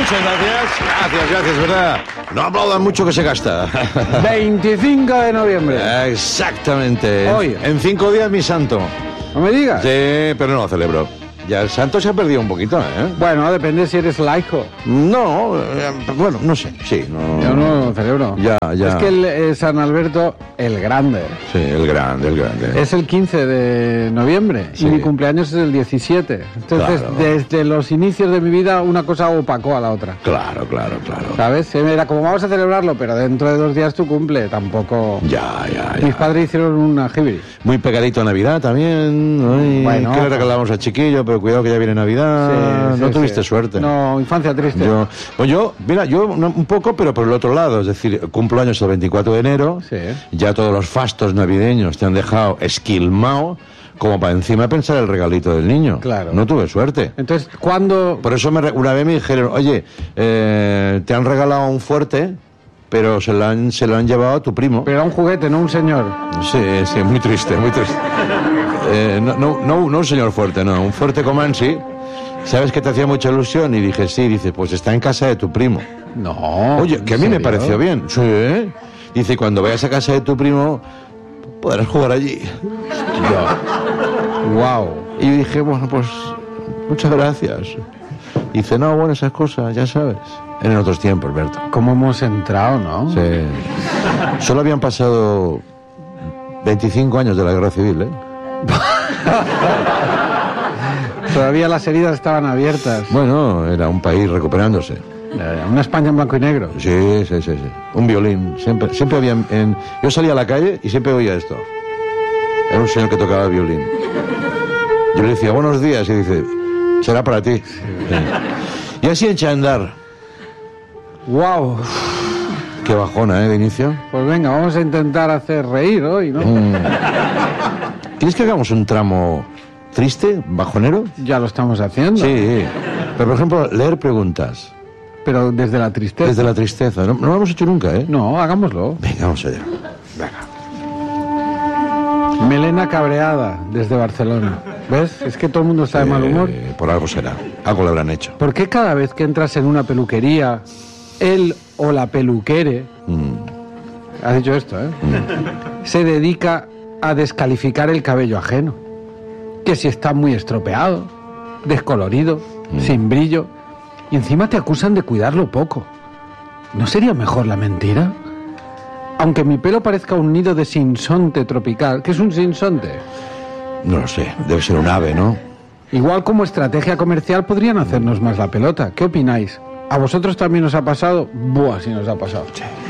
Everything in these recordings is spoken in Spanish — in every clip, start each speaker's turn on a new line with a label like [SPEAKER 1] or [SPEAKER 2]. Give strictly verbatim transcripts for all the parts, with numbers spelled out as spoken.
[SPEAKER 1] Muchas gracias. Gracias, gracias, ¿verdad? No aplaudan mucho que se gasta.
[SPEAKER 2] veinticinco de noviembre.
[SPEAKER 1] Exactamente.
[SPEAKER 2] Hoy.
[SPEAKER 1] En cinco días mi santo.
[SPEAKER 2] No me digas.
[SPEAKER 1] Sí, pero no lo celebro. Ya el santo se ha perdido un poquito, ¿eh?
[SPEAKER 2] Bueno, depende si eres laico.
[SPEAKER 1] No, eh, bueno, no sé, sí. No,
[SPEAKER 2] Yo no lo celebro.
[SPEAKER 1] Ya, ya.
[SPEAKER 2] Es que el, eh, San Alberto, el grande,
[SPEAKER 1] Sí, el grande, el grande.
[SPEAKER 2] es el quince de noviembre
[SPEAKER 1] Sí.
[SPEAKER 2] y mi cumpleaños es el diecisiete. Entonces,
[SPEAKER 1] Claro.
[SPEAKER 2] desde los inicios de mi vida, una cosa opacó a la otra.
[SPEAKER 1] Claro, claro, claro.
[SPEAKER 2] ¿Sabes? Era como vamos a celebrarlo, pero dentro de dos días tu cumple. Tampoco.
[SPEAKER 1] Ya, ya, ya.
[SPEAKER 2] Mis padres hicieron una jibri.
[SPEAKER 1] Muy pegadito a Navidad también. Ay,
[SPEAKER 2] Bueno.
[SPEAKER 1] ¿qué le regalamos al chiquillo? Pero cuidado que ya viene Navidad.
[SPEAKER 2] Sí,
[SPEAKER 1] no
[SPEAKER 2] sí,
[SPEAKER 1] tuviste
[SPEAKER 2] sí.
[SPEAKER 1] suerte.
[SPEAKER 2] No, infancia triste.
[SPEAKER 1] Yo, pues yo, mira, yo no, un poco, pero por el otro lado, es decir, cumplo años el veinticuatro de enero,
[SPEAKER 2] Sí.
[SPEAKER 1] ya todos los fastos navideños te han dejado esquilmao, como para encima pensar el regalito del niño.
[SPEAKER 2] Claro.
[SPEAKER 1] No tuve suerte.
[SPEAKER 2] Entonces, ¿cuándo...?
[SPEAKER 1] Por eso me, re- una vez me dijeron, oye, eh, te han regalado un fuerte, pero se lo han, se lo han llevado a tu primo.
[SPEAKER 2] Pero era un juguete, no un señor.
[SPEAKER 1] Sí, sí, muy triste, muy triste. Eh, no, no, no, no un señor fuerte, no, un fuerte Comanche. ¿Sabes que te hacía mucha ilusión? Y dije, sí, dice, pues está en casa de tu primo.
[SPEAKER 2] No.
[SPEAKER 1] Oye, que a mí
[SPEAKER 2] ¿en
[SPEAKER 1] me
[SPEAKER 2] serio?
[SPEAKER 1] pareció bien. Sí, ¿eh? Dice, cuando vayas a casa de tu primo, podrás jugar allí.
[SPEAKER 2] Wow.
[SPEAKER 1] Y yo dije, bueno, pues, muchas gracias. Dice, no, bueno, esas cosas, ya sabes. En otros tiempos, Berto.
[SPEAKER 2] ¿Cómo hemos entrado, no?
[SPEAKER 1] Sí. Solo habían pasado veinticinco años de la guerra civil, ¿eh?
[SPEAKER 2] Todavía las heridas estaban abiertas.
[SPEAKER 1] Bueno, era un país recuperándose.
[SPEAKER 2] Eh, Una España en blanco y negro.
[SPEAKER 1] Sí, sí, sí, sí. Un violín. Siempre, siempre había... En... Yo salía a la calle y siempre oía esto. Era un señor que tocaba el violín. Yo le decía, buenos días, y dice, será para ti. Sí. Y así eché a andar.
[SPEAKER 2] Wow.
[SPEAKER 1] Qué bajona, ¿eh, de inicio?
[SPEAKER 2] Pues venga, vamos a intentar hacer reír hoy, ¿no?
[SPEAKER 1] Mm. ¿Quieres que hagamos un tramo triste, bajonero?
[SPEAKER 2] Ya lo estamos haciendo.
[SPEAKER 1] Sí. Pero, por ejemplo, leer preguntas.
[SPEAKER 2] Pero desde la tristeza.
[SPEAKER 1] Desde la tristeza. No, no lo hemos hecho nunca, ¿eh?
[SPEAKER 2] No, hagámoslo.
[SPEAKER 1] Venga, vamos allá.
[SPEAKER 2] Melena cabreada, desde Barcelona. ¿Ves? Es que todo el mundo está de mal humor.
[SPEAKER 1] Eh, por algo será. Algo le habrán hecho.
[SPEAKER 2] ¿Por qué cada vez que entras en una peluquería, él o la peluquere,
[SPEAKER 1] Mm.
[SPEAKER 2] ha dicho esto, ¿eh? Se dedica a descalificar el cabello ajeno? Que si está muy estropeado, descolorido,
[SPEAKER 1] Mm.
[SPEAKER 2] sin brillo, y encima te acusan de cuidarlo poco. ¿No sería mejor la mentira? Aunque mi pelo parezca un nido de sinsonte tropical. ¿Qué es un sinsonte?
[SPEAKER 1] No lo sé. Debe ser un ave, ¿no?
[SPEAKER 2] Igual como estrategia comercial podrían hacernos más la pelota. ¿Qué opináis? ¿A vosotros también os ha pasado? Buah, sí nos ha pasado.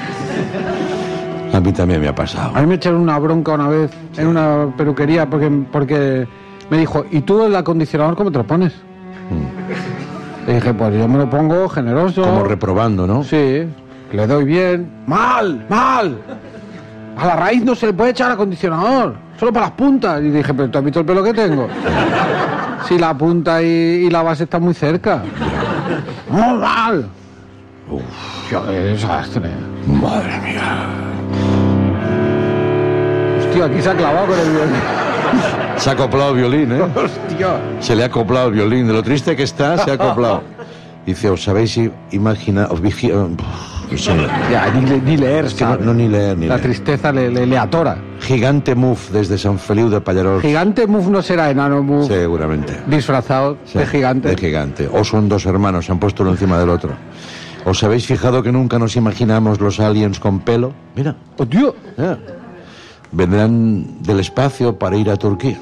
[SPEAKER 1] A mí también me ha pasado.
[SPEAKER 2] A mí me echaron una bronca una vez en una peluquería porque, porque me dijo, ¿y tú el acondicionador cómo te lo pones? Le dije, pues yo me lo pongo generoso.
[SPEAKER 1] Como reprobando, ¿no?
[SPEAKER 2] Sí, le doy bien. ¡Mal! ¡Mal! A la raíz no se le puede echar acondicionador, solo para las puntas. Y dije, pero ¿tú has visto el pelo que tengo? Si la punta y, y la base están muy cerca. ¡No, mal!
[SPEAKER 1] Uf,
[SPEAKER 2] Tío, qué desastre.
[SPEAKER 1] madre mía.
[SPEAKER 2] Hostia, aquí se ha clavado con el violín.
[SPEAKER 1] Se ha acoplado el violín, ¿eh?
[SPEAKER 2] Hostia.
[SPEAKER 1] Se le ha acoplado el violín. De lo triste que está, se ha acoplado. Dice, ¿os sabéis imaginar? Os vigi... Uf, señor.
[SPEAKER 2] Ya, ni, ni leer,
[SPEAKER 1] Es que no,
[SPEAKER 2] sabe.
[SPEAKER 1] no ni leer, ni
[SPEAKER 2] La
[SPEAKER 1] leer.
[SPEAKER 2] tristeza le, le, le atora.
[SPEAKER 1] Gigante Muf desde San Feliu de Pallerols.
[SPEAKER 2] Gigante Muf no será enano Muf
[SPEAKER 1] Seguramente.
[SPEAKER 2] disfrazado
[SPEAKER 1] Sí,
[SPEAKER 2] de gigante.
[SPEAKER 1] De gigante. O son dos hermanos, se han puesto uno encima del otro. ¿Os habéis fijado que nunca nos imaginamos los aliens con pelo? Mira.
[SPEAKER 2] ¡Oh, tío!
[SPEAKER 1] Ya. Vendrán del espacio para ir a Turquía.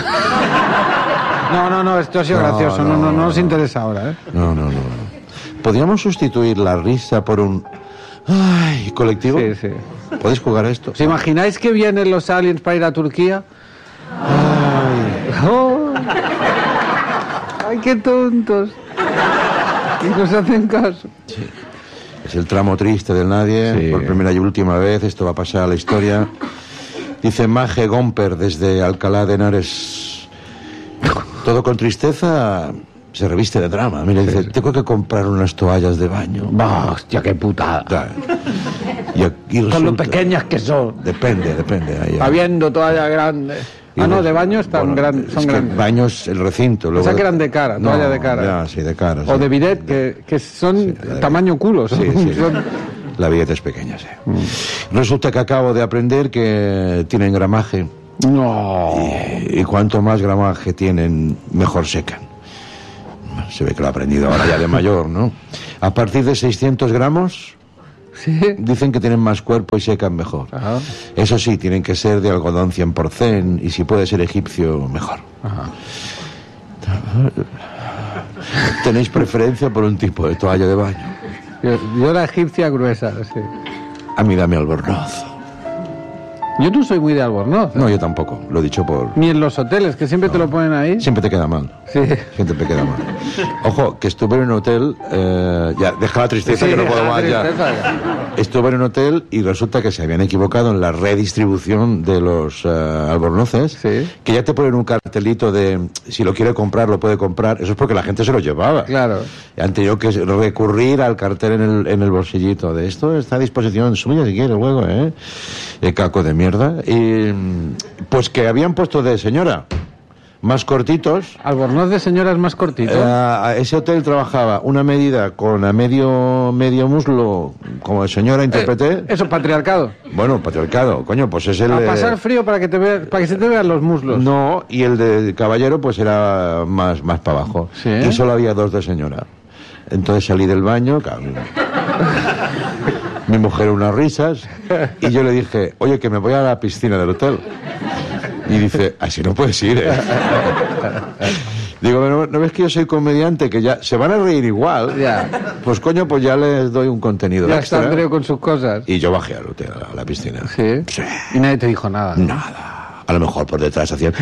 [SPEAKER 2] No, no, no, esto ha sido
[SPEAKER 1] No,
[SPEAKER 2] gracioso. No, no,
[SPEAKER 1] no,
[SPEAKER 2] no nos
[SPEAKER 1] no.
[SPEAKER 2] interesa ahora, ¿eh?
[SPEAKER 1] No, no, no. ¿Podríamos sustituir la risa por un... Ay, colectivo?
[SPEAKER 2] Sí, sí.
[SPEAKER 1] ¿Podéis jugar a esto?
[SPEAKER 2] ¿Os imagináis que vienen los aliens para ir a Turquía?
[SPEAKER 1] Ay.
[SPEAKER 2] ¡Oh! ¡Ay, qué tontos! Y nos hacen caso.
[SPEAKER 1] Es el tramo triste del nadie.
[SPEAKER 2] Sí.
[SPEAKER 1] Por primera y última vez, esto va a pasar a la historia. Dice Maje Gomper desde Alcalá de Henares. Todo con tristeza se reviste de drama. Mira, dice, tengo que comprar unas toallas de baño.
[SPEAKER 2] ¡Bah, hostia, qué putada!
[SPEAKER 1] Claro. Y aquí
[SPEAKER 2] Con lo
[SPEAKER 1] resulta-
[SPEAKER 2] pequeñas que son.
[SPEAKER 1] Depende, depende. Ahí,
[SPEAKER 2] Habiendo toalla grande. Ah, no, de baño están
[SPEAKER 1] bueno,
[SPEAKER 2] gran, son
[SPEAKER 1] es que
[SPEAKER 2] grandes.
[SPEAKER 1] Baños, el recinto.
[SPEAKER 2] O
[SPEAKER 1] Luego
[SPEAKER 2] sea
[SPEAKER 1] de-
[SPEAKER 2] que eran de cara,
[SPEAKER 1] no,
[SPEAKER 2] toalla de cara.
[SPEAKER 1] Ya, sí, de cara.
[SPEAKER 2] O
[SPEAKER 1] sí.
[SPEAKER 2] de bidet, que, que son
[SPEAKER 1] Sí, de-
[SPEAKER 2] tamaño culo. Son,
[SPEAKER 1] Sí, sí.
[SPEAKER 2] son-
[SPEAKER 1] La billeta es pequeña, sí. Resulta que acabo de aprender que tienen gramaje.
[SPEAKER 2] No.
[SPEAKER 1] Y, y cuanto más gramaje tienen, mejor secan. Se ve que lo he aprendido ahora ya de mayor, ¿no? A partir de seiscientos gramos,
[SPEAKER 2] Sí.
[SPEAKER 1] dicen que tienen más cuerpo y secan mejor.
[SPEAKER 2] Ajá.
[SPEAKER 1] Eso sí, tienen que ser de algodón cien por ciento y si puede ser egipcio, mejor.
[SPEAKER 2] Ajá.
[SPEAKER 1] ¿Tenéis preferencia por un tipo de toalla de baño?
[SPEAKER 2] Yo, yo la egipcia gruesa, sí.
[SPEAKER 1] A mí dame albornoz.
[SPEAKER 2] Yo no soy muy de Albornoz.
[SPEAKER 1] No, yo tampoco, lo he dicho por...
[SPEAKER 2] Ni en los hoteles, que siempre te lo ponen ahí.
[SPEAKER 1] Siempre te queda mal.
[SPEAKER 2] Sí.
[SPEAKER 1] Siempre te queda mal. Ojo, que estuve en un hotel, eh, ya, deja la tristeza
[SPEAKER 2] Sí,
[SPEAKER 1] que no puedo
[SPEAKER 2] la
[SPEAKER 1] más ya.
[SPEAKER 2] tristeza.
[SPEAKER 1] Estuve en un hotel y resulta que se habían equivocado en la redistribución de los eh, albornoces,
[SPEAKER 2] Sí.
[SPEAKER 1] que ya te ponen un cartelito de si lo quiere comprar, lo puede comprar. Eso es porque la gente se lo llevaba.
[SPEAKER 2] Claro.
[SPEAKER 1] Han tenido que recurrir al cartel en el, en el bolsillito de esto está a disposición suya si quiere luego, ¿eh? El caco de mierda. Y pues que habían puesto de señora más cortitos.
[SPEAKER 2] Albornoz de señoras más cortito.
[SPEAKER 1] Eh, a ese hotel trabajaba una medida con a medio medio muslo, como de señora interpreté.
[SPEAKER 2] Eso, patriarcado.
[SPEAKER 1] Bueno, patriarcado, coño, pues es el
[SPEAKER 2] A
[SPEAKER 1] de-
[SPEAKER 2] pasar frío para que te vea, para que se te vean los muslos.
[SPEAKER 1] No, y el de caballero pues era más, más para abajo.
[SPEAKER 2] ¿Sí?
[SPEAKER 1] Y solo había dos de señora. Entonces salí del baño, claro, mi- mi mujer unas risas, y yo le dije, oye, que me voy a la piscina del hotel. Y dice, así no puedes ir, ¿eh? Digo, ¿no, ¿no ves que yo soy comediante? Que ya se van a reír igual.
[SPEAKER 2] Ya.
[SPEAKER 1] Pues coño, pues ya les doy un contenido
[SPEAKER 2] Ya
[SPEAKER 1] extra.
[SPEAKER 2] está Andreu con sus cosas.
[SPEAKER 1] Y yo bajé al hotel, a la piscina.
[SPEAKER 2] Sí.
[SPEAKER 1] Sí.
[SPEAKER 2] Y nadie te dijo nada.
[SPEAKER 1] Nada. A lo mejor por detrás hacían...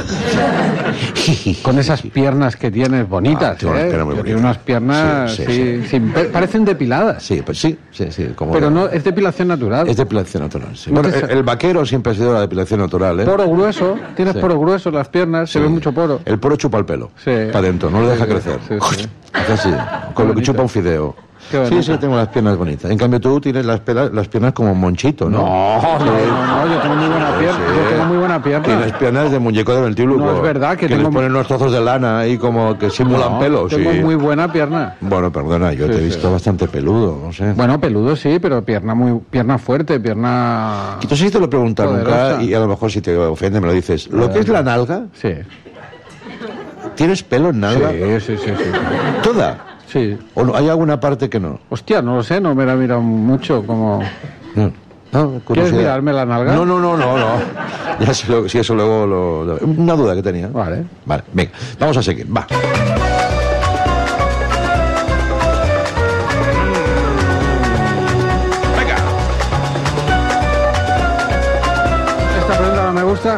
[SPEAKER 2] Con esas piernas que tienes bonitas,
[SPEAKER 1] Ah, tiene unas
[SPEAKER 2] ¿eh?
[SPEAKER 1] piernas muy
[SPEAKER 2] Que
[SPEAKER 1] bonitas.
[SPEAKER 2] tiene unas piernas,
[SPEAKER 1] Sí,
[SPEAKER 2] sí,
[SPEAKER 1] sí, sí.
[SPEAKER 2] sin pe- parecen depiladas.
[SPEAKER 1] Sí, pues sí, sí, sí. Como
[SPEAKER 2] Pero
[SPEAKER 1] de-
[SPEAKER 2] no, es depilación natural.
[SPEAKER 1] Es depilación natural, sí.
[SPEAKER 2] No
[SPEAKER 1] Bueno,
[SPEAKER 2] te
[SPEAKER 1] el,
[SPEAKER 2] sa-
[SPEAKER 1] el vaquero siempre ha sido la depilación natural, ¿eh?
[SPEAKER 2] Poro grueso, tienes
[SPEAKER 1] Sí.
[SPEAKER 2] poro grueso en las piernas, se
[SPEAKER 1] Sí.
[SPEAKER 2] ve mucho poro.
[SPEAKER 1] El poro chupa el pelo.
[SPEAKER 2] Sí.
[SPEAKER 1] Para adentro, no lo deja
[SPEAKER 2] Sí,
[SPEAKER 1] crecer.
[SPEAKER 2] sí, sí.
[SPEAKER 1] Hace así, con lo que
[SPEAKER 2] bonito.
[SPEAKER 1] chupa un fideo.
[SPEAKER 2] Qué
[SPEAKER 1] Sí,
[SPEAKER 2] bonito.
[SPEAKER 1] sí, tengo las piernas bonitas. En cambio tú tienes las, pela- las piernas como monchito, ¿no?
[SPEAKER 2] No, no, no, no, yo tengo muy buena pierna.
[SPEAKER 1] Sí.
[SPEAKER 2] Yo tengo muy buena pierna.
[SPEAKER 1] Tienes piernas de muñeco de ventríloco.
[SPEAKER 2] No, es verdad que
[SPEAKER 1] que
[SPEAKER 2] tengo-
[SPEAKER 1] les ponen unos trozos de lana ahí como que simulan
[SPEAKER 2] No,
[SPEAKER 1] pelos.
[SPEAKER 2] Tengo
[SPEAKER 1] sí.
[SPEAKER 2] muy buena pierna.
[SPEAKER 1] Bueno, perdona, yo
[SPEAKER 2] Sí,
[SPEAKER 1] te he
[SPEAKER 2] sí.
[SPEAKER 1] visto bastante peludo, no sé.
[SPEAKER 2] Bueno, peludo sí, pero pierna muy, pierna fuerte, pierna.
[SPEAKER 1] Y tú sí te lo he preguntado
[SPEAKER 2] Poderosa.
[SPEAKER 1] nunca, y a lo mejor si te ofende me lo dices. ¿Lo que es la nalga?
[SPEAKER 2] Sí.
[SPEAKER 1] ¿Tienes pelo en nalga?
[SPEAKER 2] Sí, sí, sí, sí.
[SPEAKER 1] ¿Toda?
[SPEAKER 2] Sí.
[SPEAKER 1] ¿O no? ¿Hay alguna parte que no?
[SPEAKER 2] Hostia, no lo sé, no me la he mirado mucho como.
[SPEAKER 1] No. No,
[SPEAKER 2] ¿Quieres
[SPEAKER 1] curiosidad.
[SPEAKER 2] mirarme la nalga?
[SPEAKER 1] No, no, no, no, no. Ya sé lo, si eso luego lo, lo- Una duda que tenía.
[SPEAKER 2] Vale.
[SPEAKER 1] Vale, venga, vamos a seguir, va. Venga.
[SPEAKER 2] Esta pregunta no me gusta.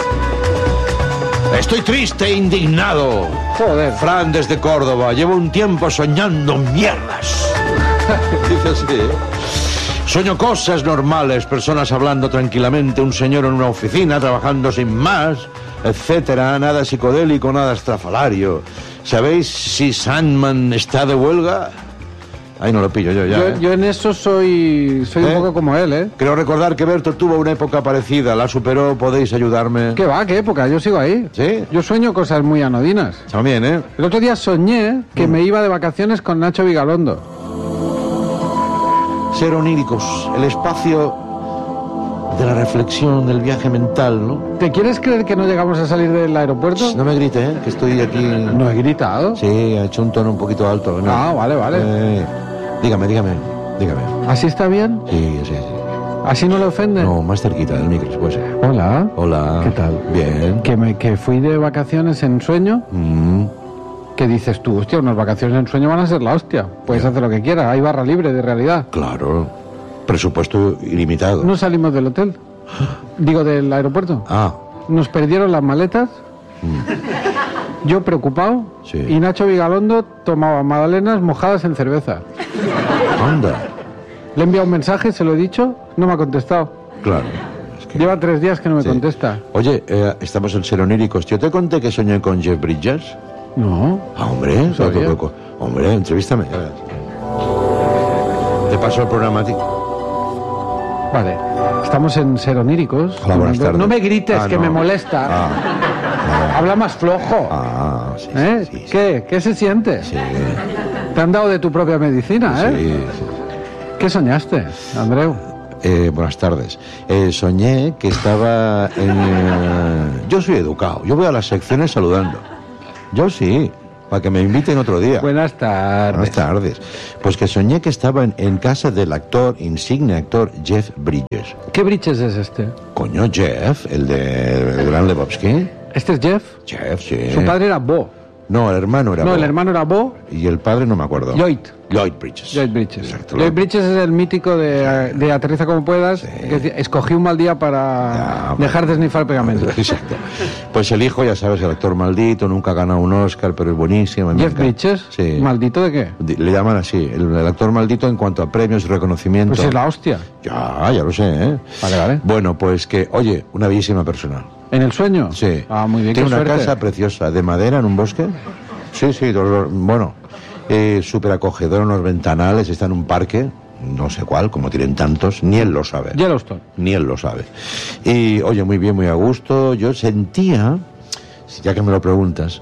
[SPEAKER 1] Estoy triste e indignado.
[SPEAKER 2] Joder.
[SPEAKER 1] Fran desde Córdoba, llevo un tiempo soñando mierdas. Dice así, ¿eh? Sueño cosas normales, personas hablando tranquilamente, un señor en una oficina trabajando sin más, etcétera, nada psicodélico, nada estrafalario. ¿Sabéis si Sandman está de huelga? Ahí no lo pillo yo ya.
[SPEAKER 2] Yo,
[SPEAKER 1] ¿eh?
[SPEAKER 2] yo en eso soy soy
[SPEAKER 1] ¿Eh?
[SPEAKER 2] un poco como él, ¿eh?
[SPEAKER 1] Creo recordar que Berto tuvo una época parecida, la superó, podéis ayudarme.
[SPEAKER 2] ¿Qué va? ¿Qué época? Yo sigo ahí.
[SPEAKER 1] ¿Sí?
[SPEAKER 2] Yo sueño cosas muy anodinas.
[SPEAKER 1] También, ¿eh?
[SPEAKER 2] El otro día soñé que
[SPEAKER 1] Mm.
[SPEAKER 2] me iba de vacaciones con Nacho Vigalondo.
[SPEAKER 1] Ser oníricos, el espacio de la reflexión, del viaje mental, ¿no?
[SPEAKER 2] ¿Te quieres creer que no llegamos a salir del aeropuerto?
[SPEAKER 1] No me grite, ¿eh? Que estoy aquí...
[SPEAKER 2] No he gritado.
[SPEAKER 1] Sí, ha hecho un tono un poquito alto, ¿no?
[SPEAKER 2] Ah, vale, vale.
[SPEAKER 1] Eh, dígame, dígame, dígame.
[SPEAKER 2] ¿Así está bien?
[SPEAKER 1] Sí, sí, sí.
[SPEAKER 2] ¿Así no le ofende?
[SPEAKER 1] No, más cerquita del micro, pues.
[SPEAKER 2] Hola.
[SPEAKER 1] Hola.
[SPEAKER 2] ¿Qué tal?
[SPEAKER 1] Bien.
[SPEAKER 2] Que, me, que fui de vacaciones en sueño.
[SPEAKER 1] Mm,
[SPEAKER 2] ¿Qué dices tú? Hostia, unas vacaciones en sueño van a ser la hostia. Puedes hacer lo que quieras. Hay barra libre de realidad.
[SPEAKER 1] claro. Presupuesto ilimitado.
[SPEAKER 2] No salimos del hotel. Digo, del aeropuerto.
[SPEAKER 1] Ah,
[SPEAKER 2] Nos perdieron las maletas. Yo preocupado.
[SPEAKER 1] Sí.
[SPEAKER 2] Y Nacho Vigalondo tomaba magdalenas mojadas en cerveza.
[SPEAKER 1] anda.
[SPEAKER 2] Le he enviado un mensaje, se lo he dicho. No me ha contestado.
[SPEAKER 1] Claro. Es que-
[SPEAKER 2] Lleva tres días que no me
[SPEAKER 1] Sí.
[SPEAKER 2] contesta.
[SPEAKER 1] Oye, eh, estamos en Ser Oníricos. ¿Yo te conté que soñé con Jeff Bridges?
[SPEAKER 2] No.
[SPEAKER 1] Ah, hombre,
[SPEAKER 2] sabía.
[SPEAKER 1] co- co- hombre, entrevístame. ya verás. Te paso el programa a ti.
[SPEAKER 2] Vale. Estamos en Ser Oníricos.
[SPEAKER 1] Hola, buenas tardes.
[SPEAKER 2] No me grites,
[SPEAKER 1] Ah,
[SPEAKER 2] que
[SPEAKER 1] no.
[SPEAKER 2] me molesta.
[SPEAKER 1] Ah,
[SPEAKER 2] Habla más flojo.
[SPEAKER 1] ah, sí, sí,
[SPEAKER 2] ¿Eh?
[SPEAKER 1] sí, sí.
[SPEAKER 2] ¿Qué? ¿Qué se siente?
[SPEAKER 1] Sí,
[SPEAKER 2] Te han dado de tu propia medicina, ¿eh?
[SPEAKER 1] sí, sí.
[SPEAKER 2] ¿Qué soñaste, Andreu?
[SPEAKER 1] Eh, buenas tardes. Eh, soñé que estaba en... eh, Yo soy educado. Yo voy a las secciones saludando. Yo sí, para que me inviten otro día.
[SPEAKER 2] Buenas tardes.
[SPEAKER 1] Buenas tardes. Pues que soñé que estaba en, en casa del actor, insigne actor, Jeff Bridges.
[SPEAKER 2] ¿Qué Bridges es este?
[SPEAKER 1] Coño, Jeff, el de el Gran Lebowski.
[SPEAKER 2] ¿Este es Jeff?
[SPEAKER 1] Jeff, sí.
[SPEAKER 2] Su padre era Bo.
[SPEAKER 1] No, el hermano era
[SPEAKER 2] No,
[SPEAKER 1] Bob.
[SPEAKER 2] el hermano era Bo.
[SPEAKER 1] Y el padre no me acuerdo.
[SPEAKER 2] Lloyd.
[SPEAKER 1] Lloyd Bridges.
[SPEAKER 2] Lloyd Bridges.
[SPEAKER 1] Exacto.
[SPEAKER 2] Lloyd Bridges es el mítico de, de Aterriza como puedas. Que decía, escogí un mal día para
[SPEAKER 1] Ya,
[SPEAKER 2] dejar de snifar pegamento.
[SPEAKER 1] Exacto. Pues el hijo, ya sabes, el actor maldito, nunca ha ganado un Oscar, pero es buenísimo. me
[SPEAKER 2] Jeff
[SPEAKER 1] encanta.
[SPEAKER 2] Bridges,
[SPEAKER 1] Sí.
[SPEAKER 2] ¿maldito de qué?
[SPEAKER 1] Di- Le llaman así, el, el actor maldito en cuanto a premios y reconocimiento.
[SPEAKER 2] Pues es la hostia.
[SPEAKER 1] Ya, ya lo sé, ¿eh?
[SPEAKER 2] Vale, vale.
[SPEAKER 1] Bueno, pues que, oye, una bellísima persona.
[SPEAKER 2] ¿En el sueño?
[SPEAKER 1] Sí.
[SPEAKER 2] Ah, muy bien,
[SPEAKER 1] Tiene
[SPEAKER 2] qué
[SPEAKER 1] una
[SPEAKER 2] suerte.
[SPEAKER 1] casa preciosa, de madera en un bosque. Sí, sí, dolor- bueno, eh, súper acogedor, unos ventanales, está en un parque, no sé cuál, como tienen tantos, ni él lo sabe.
[SPEAKER 2] Yellowstone.
[SPEAKER 1] Ni él lo sabe. Y, oye, muy bien, muy a gusto. Yo sentía, si ya que me lo preguntas,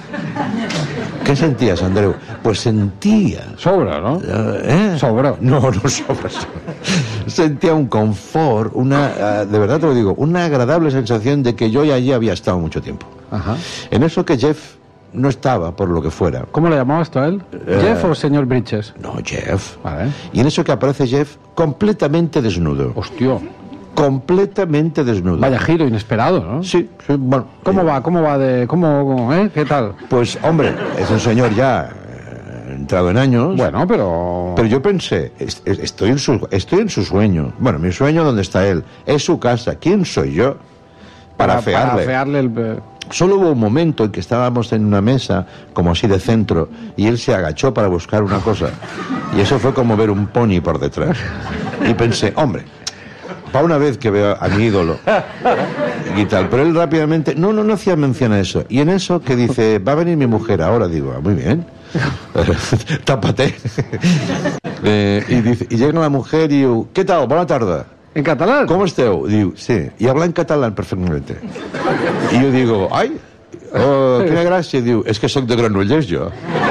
[SPEAKER 1] ¿qué sentías, Andreu? Pues sentía...
[SPEAKER 2] Sobra, ¿no?
[SPEAKER 1] ¿Eh?
[SPEAKER 2] Sobra.
[SPEAKER 1] No, no sobra. Sentía un confort, una, ah, de verdad te lo digo, una agradable sensación de que yo ya allí había estado mucho tiempo.
[SPEAKER 2] Ajá.
[SPEAKER 1] En eso que Jeff no estaba, por lo que fuera.
[SPEAKER 2] ¿Cómo le llamabas tú a él?
[SPEAKER 1] Eh,
[SPEAKER 2] ¿Jeff o señor Bridges?
[SPEAKER 1] No, Jeff.
[SPEAKER 2] Vale.
[SPEAKER 1] Y en eso que aparece Jeff completamente desnudo.
[SPEAKER 2] Hostia.
[SPEAKER 1] Completamente desnudo.
[SPEAKER 2] Vaya giro inesperado, ¿no?
[SPEAKER 1] Sí, sí, bueno.
[SPEAKER 2] ¿Cómo
[SPEAKER 1] eh,
[SPEAKER 2] va? ¿Cómo va de...? ¿Cómo, eh? ¿Qué tal?
[SPEAKER 1] Pues, hombre, es un señor ya eh, entrado en años.
[SPEAKER 2] Bueno, pero...
[SPEAKER 1] Pero yo pensé, es- es- estoy en, su, estoy en su sueño. Bueno, mi sueño, ¿dónde está él? Es su casa. ¿Quién soy yo? Para, afearle.
[SPEAKER 2] Para afearle el...
[SPEAKER 1] Solo hubo un momento en que estábamos en una mesa, como así de centro, y él se agachó para buscar una cosa. Y eso fue como ver un pony por detrás. Y pensé, hombre, para una vez que veo a mi ídolo y tal. Pero él rápidamente, no, no, no hacía mención a eso. Y en eso que dice, va a venir mi mujer ahora, digo, ah, muy bien. Tápate. Eh, y, dice, y llega la mujer y digo, ¿qué tal? Buena tarde.
[SPEAKER 2] ¿En catalán?
[SPEAKER 1] ¿Cómo esteu? Diu, sí. I habla en catalán perfectamente. I jo digo, ai, oh, quina gràcia. Diu, és que sóc de Granollers, jo.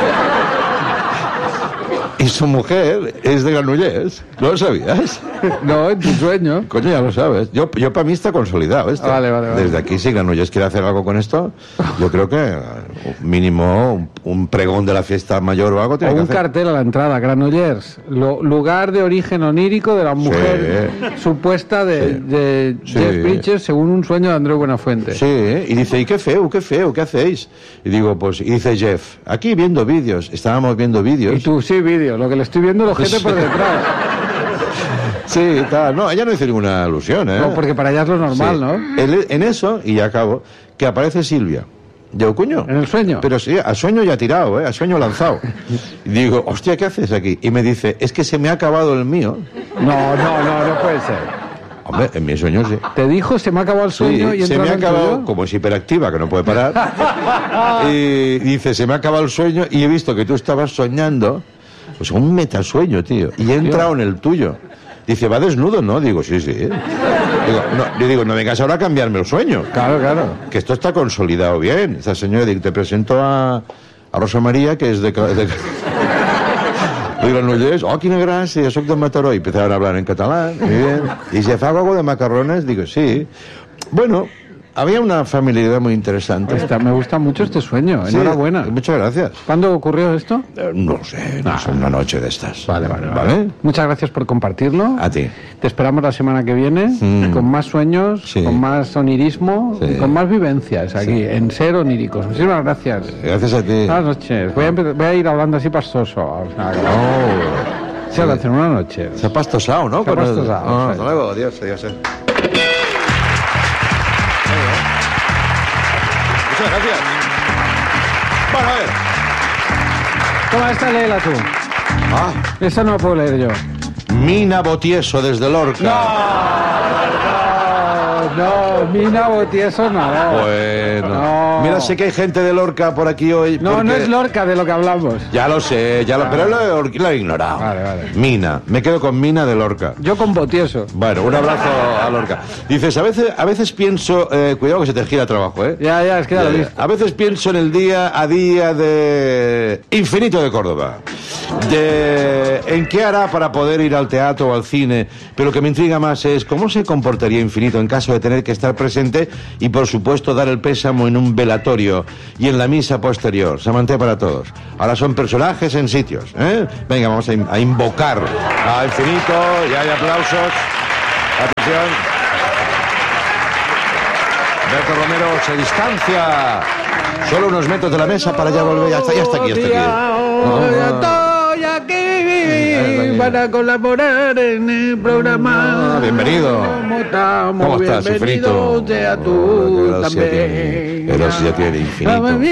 [SPEAKER 1] Y su mujer es de Granollers. ¿No lo sabías?
[SPEAKER 2] No, en tu sueño.
[SPEAKER 1] Coño, ya lo sabes. Yo, yo para mí está consolidado esto.
[SPEAKER 2] Vale, vale, vale.
[SPEAKER 1] Desde aquí, si Granollers quiere hacer algo con esto, yo creo que eh, mínimo un, un pregón de la fiesta mayor o algo
[SPEAKER 2] O
[SPEAKER 1] tiene que
[SPEAKER 2] un
[SPEAKER 1] hacer.
[SPEAKER 2] cartel a la entrada, Granollers, lo- lugar de origen onírico de la mujer supuesta de,
[SPEAKER 1] Sí.
[SPEAKER 2] de
[SPEAKER 1] Sí.
[SPEAKER 2] Jeff Bridges según un sueño de Andreu Buenafuente.
[SPEAKER 1] Sí, ¿eh? Y dice, ¿y qué feo, qué feo, qué hacéis? Y digo, pues, y dice Jeff, aquí viendo vídeos, estábamos viendo vídeos.
[SPEAKER 2] Y tú, sí, vídeo, lo que le estoy viendo lo gente por detrás.
[SPEAKER 1] Sí, tal. No, ella no hizo ninguna alusión, ¿eh?
[SPEAKER 2] No, porque para allá es lo normal,
[SPEAKER 1] Sí.
[SPEAKER 2] ¿no?
[SPEAKER 1] El- en eso, y ya acabo, que aparece Silvia. Digo, coño.
[SPEAKER 2] ¿En el sueño?
[SPEAKER 1] Pero sí, a sueño ya tirado, ¿eh? A sueño lanzado. Y digo, hostia, ¿qué haces aquí? Y me dice, es que se me ha acabado el mío.
[SPEAKER 2] No, no, no, no puede ser.
[SPEAKER 1] Hombre, en mi sueño sí.
[SPEAKER 2] Te dijo, se me ha acabado el
[SPEAKER 1] Sí,
[SPEAKER 2] sueño y
[SPEAKER 1] se
[SPEAKER 2] entra
[SPEAKER 1] me ha
[SPEAKER 2] en el
[SPEAKER 1] acabado,
[SPEAKER 2] tuyo.
[SPEAKER 1] como es hiperactiva, que no puede parar. Y dice, se me ha acabado el sueyo y he visto que tú estabas soñando, pues un metasueño, tío. Y he entrado en el tuyo. Dice, ¿va desnudo? No, digo, sí, sí. Digo, no, yo digo, no vengas ahora a cambiarme el sueño.
[SPEAKER 2] Claro, claro.
[SPEAKER 1] Que esto está consolidado bien. Esta señora, digo, te presento a, a Rosa María, que es de... de, de Granollers. Oh, quina gràcia, soc de Mataró. Y empezaron a hablar en catalán, muy bien. Y si hago algo de macarrones, digo, sí. Bueno, había una familiaridad muy interesante.
[SPEAKER 2] Está- me gusta mucho este sueño,
[SPEAKER 1] Sí,
[SPEAKER 2] enhorabuena.
[SPEAKER 1] Muchas gracias.
[SPEAKER 2] ¿Cuándo ocurrió esto?
[SPEAKER 1] Eh, no lo sé, no sé, una noche de estas.
[SPEAKER 2] Vale, vale, vale.
[SPEAKER 1] ¿Vale?
[SPEAKER 2] Muchas gracias por compartirlo.
[SPEAKER 1] A ti.
[SPEAKER 2] Te esperamos la semana que viene
[SPEAKER 1] Mm.
[SPEAKER 2] con más sueños,
[SPEAKER 1] Sí.
[SPEAKER 2] con más onirismo
[SPEAKER 1] Sí.
[SPEAKER 2] y con más vivencias aquí
[SPEAKER 1] Sí.
[SPEAKER 2] en Ser Oníricos. Muchísimas gracias.
[SPEAKER 1] Gracias a ti.
[SPEAKER 2] Buenas noches. Voy a, empe- voy a ir hablando así pastoso. O sea, que-
[SPEAKER 1] Oh,
[SPEAKER 2] Sí, gracias. Buenas noches.
[SPEAKER 1] se ha pastosado, ¿no?
[SPEAKER 2] Se ha
[SPEAKER 1] Con el-
[SPEAKER 2] pastosado,
[SPEAKER 1] Ah,
[SPEAKER 2] sí.
[SPEAKER 1] hasta luego, adiós, adiós. eh. Muchas gracias. Bueno, a ver.
[SPEAKER 2] Toma, esta léela tú.
[SPEAKER 1] Ah,
[SPEAKER 2] Esa no la puedo leer yo.
[SPEAKER 1] Mina Botieso desde Lorca.
[SPEAKER 2] No, no, Mina Botieso no.
[SPEAKER 1] Bueno.
[SPEAKER 2] No.
[SPEAKER 1] Mira mira, sé que hay gente de Lorca por aquí hoy.
[SPEAKER 2] No,
[SPEAKER 1] porque...
[SPEAKER 2] no es Lorca de lo que hablamos.
[SPEAKER 1] Ya lo sé, ya lo... pero lo he, lo he ignorado.
[SPEAKER 2] Vale, vale.
[SPEAKER 1] Mina, me quedo con Mina de Lorca.
[SPEAKER 2] Yo con Botieso.
[SPEAKER 1] Bueno, un abrazo a Lorca. Dices, a veces, a veces pienso... Eh, cuidado que se te gira trabajo, ¿eh?
[SPEAKER 2] Ya, ya, es que ya,
[SPEAKER 1] Ya,
[SPEAKER 2] lo he
[SPEAKER 1] ya.
[SPEAKER 2] visto.
[SPEAKER 1] A veces pienso en el día a día de Infinito de Córdoba. De en qué hará para poder ir al teatro o al cine. Pero lo que me intriga más es cómo se comportaría Infinito en caso de tener que estar presente y, por supuesto, dar el pésamo en un velatorio y en la misa posterior. Samanté para todos. Ahora son personajes en sitios, ¿eh? Venga, vamos a, in- a invocar a Infinito. Ya hay aplausos. Atención. Berto Romero se distancia solo unos metros de la mesa para ya volver. Ya está, ya está aquí, ya está aquí.
[SPEAKER 2] Ya estoy aquí para colaborar en el programa.
[SPEAKER 1] Ah, bienvenido.
[SPEAKER 2] ¿Cómo estamos?
[SPEAKER 1] ¿Cómo estás,
[SPEAKER 2] Bienvenido
[SPEAKER 1] Infinito?
[SPEAKER 2] sea
[SPEAKER 1] Oh,
[SPEAKER 2] tú
[SPEAKER 1] qué gracia
[SPEAKER 2] también.
[SPEAKER 1] tiene, qué gracia tiene Infinito.